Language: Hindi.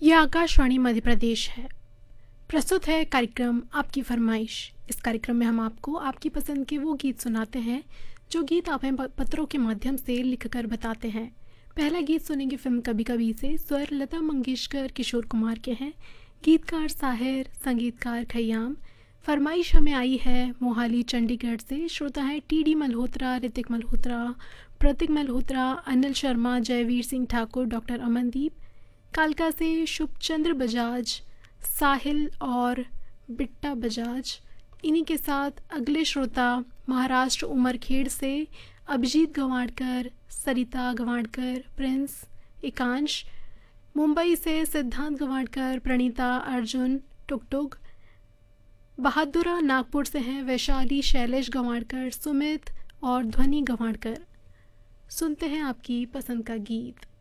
यह आकाशवाणी मध्य प्रदेश है। प्रस्तुत है कार्यक्रम आपकी फरमाइश। इस कार्यक्रम में हम आपको आपकी पसंद के वो गीत सुनाते हैं जो गीत आप हमें पत्रों के माध्यम से लिखकर बताते हैं। पहला गीत सुनेंगे फिल्म कभी कभी से। स्वर लता मंगेशकर, किशोर कुमार के हैं। गीतकार साहिर, संगीतकार खयाम। फरमाइश हमें आई है मोहाली चंडीगढ़ से। श्रोता है टीडी मल्होत्रा, ऋतिक मल्होत्रा, प्रतीक मल्होत्रा, अनिल शर्मा, जयवीर सिंह ठाकुर, डॉक्टर अमनदीप। कालका से शुभचंद्र बजाज, साहिल और बिट्टा बजाज। इन्हीं के साथ अगले श्रोता महाराष्ट्र उमरखेड़ से अभिजीत गवाड़कर, सरिता गवाड़कर, प्रिंस, एकांश। मुंबई से सिद्धांत गवाड़कर, प्रणीता, अर्जुन, टुकटुक। बहादुरा नागपुर से हैं वैशाली, शैलेश गवाड़कर, सुमित और ध्वनि गवाड़कर। सुनते हैं आपकी पसंद का गीत।